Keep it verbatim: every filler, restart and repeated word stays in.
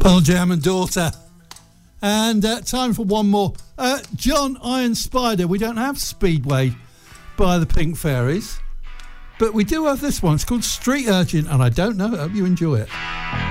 Pearl Jam and Daughter. And uh, time for one more. Uh, John Iron Spider. We don't have Speedway by the Pink Fairies, but we do have this one. It's called Street Urchin, and I don't know. I hope you enjoy it.